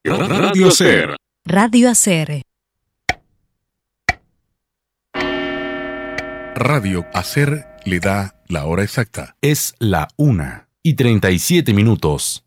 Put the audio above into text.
Radio Hacer. Radio Hacer. Radio Hacer le da la hora exacta. Es la 1:37.